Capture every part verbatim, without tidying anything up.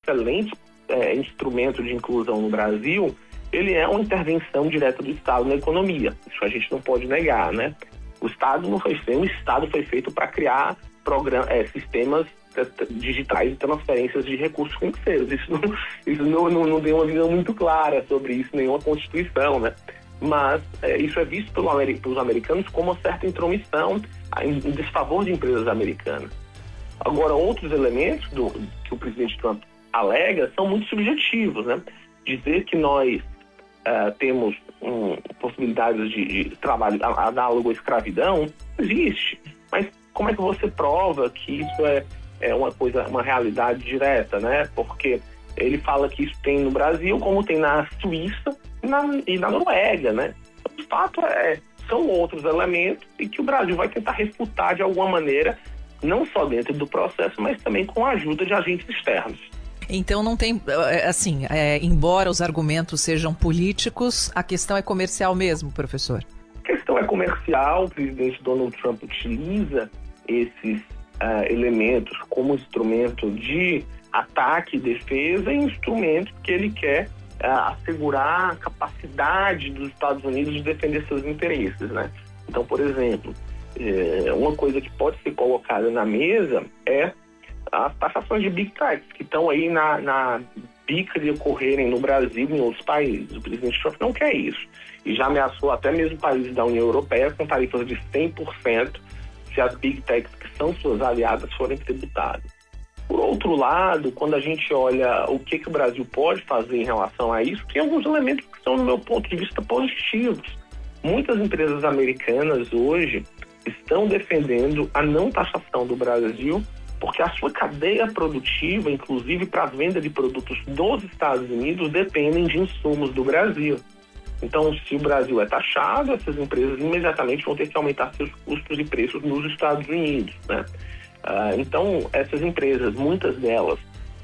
excelente é, instrumento de inclusão no Brasil, ele é uma intervenção direta do Estado na economia. Isso a gente não pode negar, né? O Estado não foi feito, o Estado foi feito para criar program- é, sistemas digitais de transferências de recursos financeiros. Isso não, isso não, não, não tem uma visão muito clara sobre isso, nenhuma Constituição, né? Mas é, isso é visto pelo, pelos americanos como uma certa intromissão em, em desfavor de empresas americanas. Agora, outros elementos do, que o presidente Trump alega são muito subjetivos, né? Dizer que nós uh, temos um, possibilidades de, de trabalho análogo à escravidão existe, mas como é que você prova que isso é, é uma coisa, uma realidade direta, né? Porque ele fala que isso tem no Brasil, como tem na Suíça e na, e na Noruega, né? De fato, é, são outros elementos e que o Brasil vai tentar refutar de alguma maneira, não só dentro do processo, mas também com a ajuda de agentes externos. Então não tem, assim, é, embora os argumentos sejam políticos, a questão é comercial mesmo, professor? A questão é comercial, o presidente Donald Trump utiliza esses uh, elementos como instrumento de ataque e defesa e instrumento que ele quer uh, assegurar a capacidade dos Estados Unidos de defender seus interesses, né? Então, por exemplo, eh, uma coisa que pode ser colocada na mesa é as taxações de Big Techs, que estão aí na, na bica de ocorrerem no Brasil e em outros países. O presidente Trump não quer isso. E já ameaçou até mesmo países da União Europeia com tarifas de cem por cento se as Big Techs, que são suas aliadas, forem tributadas. Por outro lado, quando a gente olha o que, que o Brasil pode fazer em relação a isso, tem alguns elementos que são, no meu ponto de vista, positivos. Muitas empresas americanas hoje estão defendendo a não taxação do Brasil porque a sua cadeia produtiva, inclusive para a venda de produtos dos Estados Unidos, dependem de insumos do Brasil. Então, se o Brasil é taxado, essas empresas imediatamente vão ter que aumentar seus custos e preços nos Estados Unidos, né? Ah, então, essas empresas, muitas delas,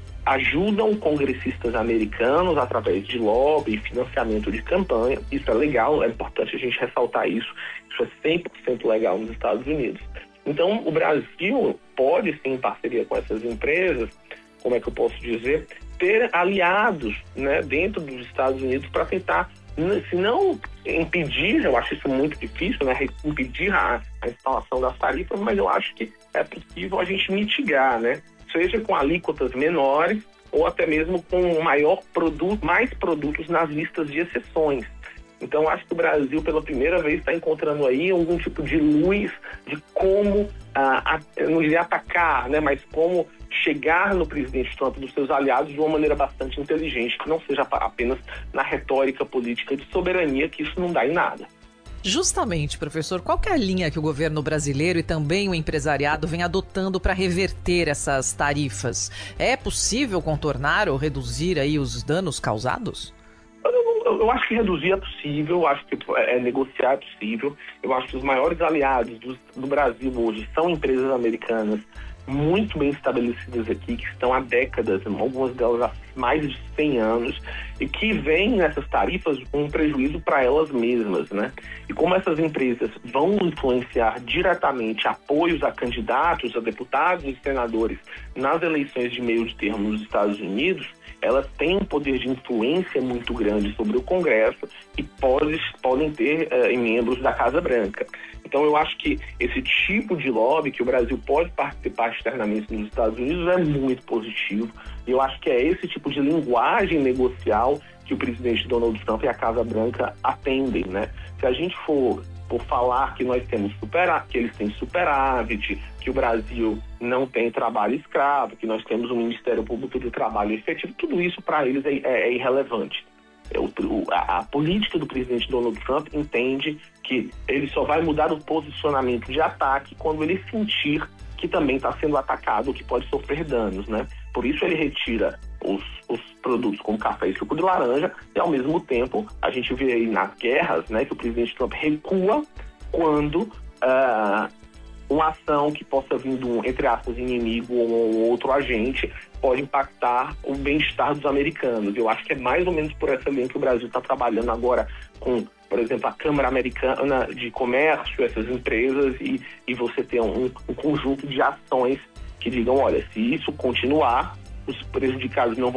ajudam congressistas americanos através de lobby e financiamento de campanha. Isso é legal, é importante a gente ressaltar isso. Isso é cem por cento legal nos Estados Unidos. Então, o Brasil pode, sim, em parceria com essas empresas, como é que eu posso dizer, ter aliados, né, dentro dos Estados Unidos para tentar, se não impedir, eu acho isso muito difícil, né, impedir a, a instalação das tarifas, mas eu acho que é possível a gente mitigar, né, seja com alíquotas menores ou até mesmo com maior produto, mais produtos nas listas de exceções. Então, acho que o Brasil, pela primeira vez, está encontrando aí algum tipo de luz de como, ah, não diria atacar, né, mas como chegar no presidente Trump e dos seus aliados de uma maneira bastante inteligente, que não seja apenas na retórica política de soberania, que isso não dá em nada. Justamente, professor, qual que é a linha que o governo brasileiro e também o empresariado vem adotando para reverter essas tarifas? É possível contornar ou reduzir aí os danos causados? Eu, eu acho que reduzir é possível, eu acho que é, negociar é possível. Eu acho que os maiores aliados do, do Brasil hoje são empresas americanas muito bem estabelecidas aqui, que estão há décadas, algumas delas há mais de cem anos, e que veem nessas tarifas um prejuízo para elas mesmas, né? E como essas empresas vão influenciar diretamente apoios a candidatos, a deputados e senadores nas eleições de meio de termo nos Estados Unidos, elas têm um poder de influência muito grande sobre o Congresso e pode, podem ter uh, membros da Casa Branca. Então, eu acho que esse tipo de lobby que o Brasil pode participar externamente nos Estados Unidos é muito positivo. E eu acho que é esse tipo de linguagem negocial que o presidente Donald Trump e a Casa Branca atendem, né? Se a gente for por falar que nós temos superávit, que eles têm superávit, que o Brasil não tem trabalho escravo, que nós temos um Ministério Público do Trabalho efetivo, tudo isso para eles é, é, é irrelevante. A, a política do presidente Donald Trump entende que ele só vai mudar o posicionamento de ataque quando ele sentir que também está sendo atacado, que pode sofrer danos, né? Por isso ele retira os, os produtos como café e suco de laranja e, ao mesmo tempo, a gente vê aí nas guerras, né, que o presidente Trump recua quando uh, uma ação que possa vir de um, entre aspas, inimigo ou um outro agente pode impactar o bem-estar dos americanos. Eu acho que é mais ou menos por essa linha que o Brasil está trabalhando agora com, por exemplo, a Câmara Americana de Comércio, essas empresas, e, e você ter um, um conjunto de ações que digam, olha, se isso continuar, os prejudicados não